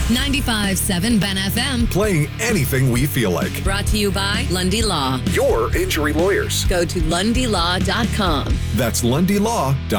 95.7 Ben FM. Playing anything we feel like. Brought to you by Lundy Law. Your injury lawyers. Go to LundyLaw.com. That's LundyLaw.com.